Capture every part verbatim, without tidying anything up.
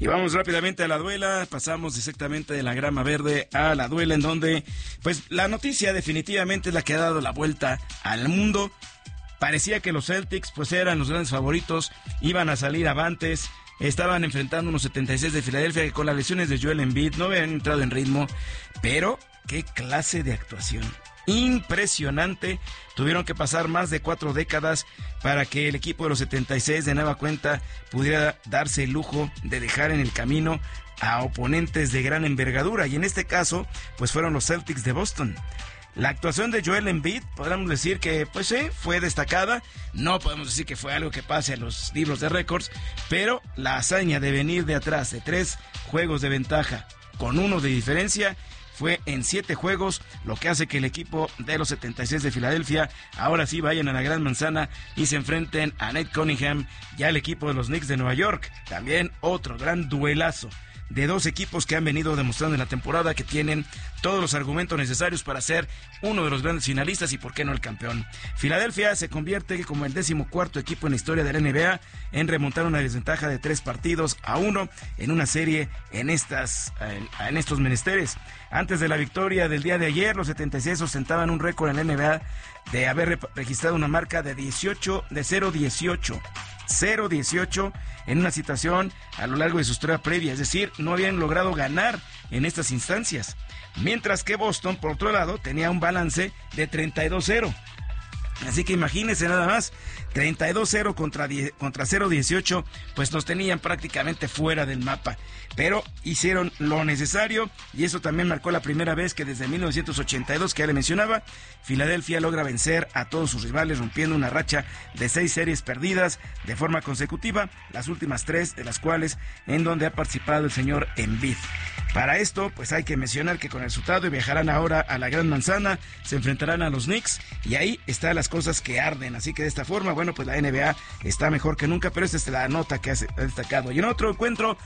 Y vamos rápidamente a la duela, pasamos exactamente de la grama verde a la duela, en donde pues la noticia definitivamente es la que ha dado la vuelta al mundo. Parecía que los Celtics pues eran los grandes favoritos, iban a salir avantes, estaban enfrentando unos setenta y seis de Filadelfia que con las lesiones de Joel Embiid no habían entrado en ritmo, pero qué clase de actuación. Impresionante, tuvieron que pasar más de cuatro décadas para que el equipo de los setenta y seis de nueva cuenta pudiera darse el lujo de dejar en el camino a oponentes de gran envergadura, y en este caso pues fueron los Celtics de Boston. La actuación de Joel Embiid, podríamos decir que pues sí, fue destacada, no podemos decir que fue algo que pase a los libros de récords, pero la hazaña de venir de atrás de tres juegos de ventaja con uno de diferencia fue en siete juegos, lo que hace que el equipo de los setenta y seis de Filadelfia ahora sí vayan a la Gran Manzana y se enfrenten a Nate Cunningham y al equipo de los Knicks de Nueva York. También otro gran duelazo de dos equipos que han venido demostrando en la temporada que tienen todos los argumentos necesarios para ser uno de los grandes finalistas y por qué no el campeón. Filadelfia se convierte como el decimocuarto equipo en la historia de la N B A en remontar una desventaja de tres partidos a uno en una serie en estas en, en estos menesteres. Antes de la victoria del día de ayer, los setenta y seis ostentaban un récord en la N B A de haber registrado una marca de dieciocho de cero dieciocho. cero dieciocho en una situación a lo largo de su historia previa, es decir, no habían logrado ganar en estas instancias. Mientras que Boston, por otro lado, tenía un balance de treinta y dos cero. Así que imagínense nada más, treinta y dos cero contra, contra cero dieciocho, pues nos tenían prácticamente fuera del mapa. Pero hicieron lo necesario y eso también marcó la primera vez que desde mil novecientos ochenta y dos, que ya le mencionaba, Filadelfia logra vencer a todos sus rivales rompiendo una racha de seis series perdidas de forma consecutiva, las últimas tres de las cuales en donde ha participado el señor Embiid. Para esto, pues hay que mencionar que con el resultado viajarán ahora a la Gran Manzana, se enfrentarán a los Knicks y ahí están las cosas que arden. Así que de esta forma, bueno, pues la N B A está mejor que nunca, pero esta es la nota que ha destacado. Y en otro encuentro,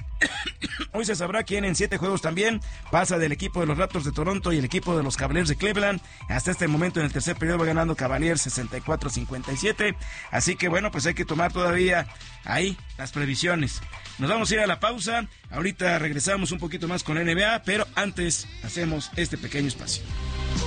hoy se sabrá quién en siete juegos también pasa del equipo de los Raptors de Toronto y el equipo de los Cavaliers de Cleveland. Hasta este momento en el tercer periodo va ganando Cavaliers sesenta y cuatro a cincuenta y siete. Así que bueno, pues hay que tomar todavía ahí las previsiones. Nos vamos a ir a la pausa. Ahorita regresamos un poquito más con la N B A, pero antes hacemos este pequeño espacio.